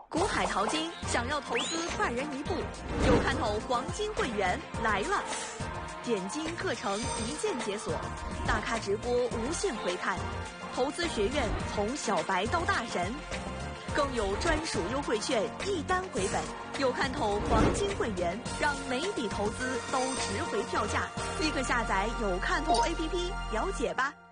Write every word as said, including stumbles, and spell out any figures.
股海淘金，想要投资快人一步，有看头黄金会员来了。点金课程一键解锁，大咖直播无限回看，投资学院从小白到大神，更有专属优惠券一单回本。有看头黄金会员，让每笔投资都值回票价。立刻下载有看头 A P P 了解吧。